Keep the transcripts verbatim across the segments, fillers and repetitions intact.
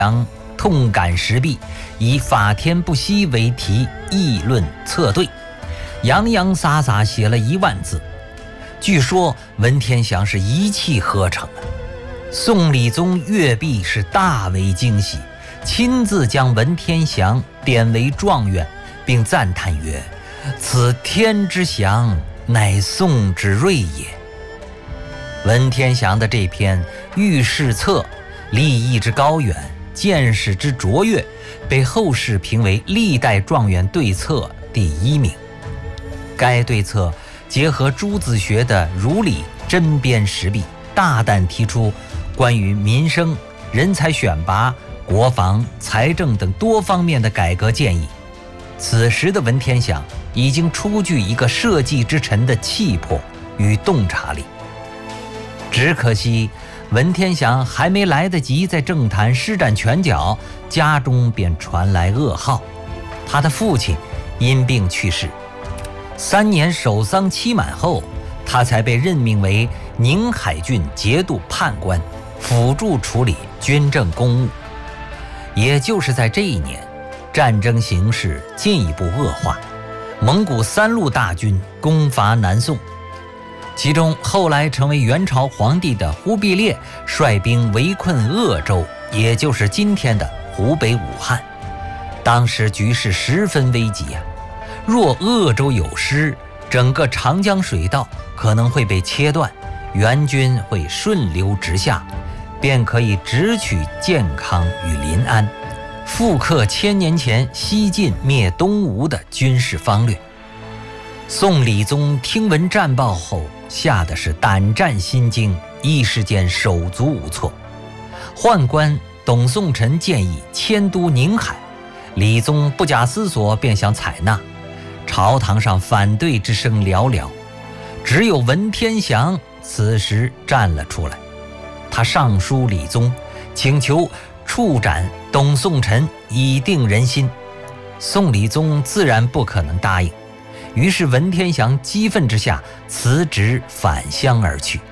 祥痛感时弊，以法天不息为题议论策对，洋洋洒洒写了一万字。据说文天祥是一气呵成啊。宋理宗阅毕是大为惊喜，亲自将文天祥点为状元，并赞叹曰：“此天之祥，乃宋之瑞也。”文天祥的这篇御史册立意之高远，见识之卓越，被后世评为历代状元对策第一名。该对策结合诸子学的儒理，针砭时弊，大胆提出关于民生、人才选拔、国防、财政等多方面的改革建议。此时的文天祥已经初具一个社稷之臣的气魄与洞察力。只可惜文天祥还没来得及在政坛施展拳脚，家中便传来噩耗，他的父亲因病去世。三年守丧期满后，他才被任命为宁海郡节度判官，辅助处理军政公务。也就是在这一年，战争形势进一步恶化，蒙古三路大军攻伐南宋，其中后来成为元朝皇帝的忽必烈率兵围困鄂州，也就是今天的湖北武汉。当时局势十分危急啊，若鄂州有失，整个长江水道可能会被切断，元军会顺流直下，便可以直取建康与临安，复刻千年前西晋灭东吴的军事方略。宋理宗听闻战报后，吓得是胆战心惊，一时间手足无措。宦官董宋臣建议迁都宁海，理宗不假思索便想采纳，朝堂上反对之声寥寥，只有文天祥此时站了出来。他上书理宗，请求处斩董宋臣以定人心。宋理宗自然不可能答应，于是文天祥激愤之下辞职返乡而去。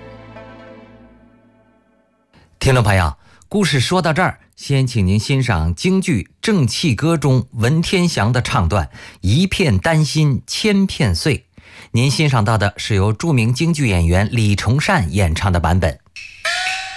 听众朋友，故事说到这儿，先请您欣赏京剧《正气歌》中文天祥的唱段一片丹心千片碎。您欣赏到的是由著名京剧演员李崇善演唱的版本。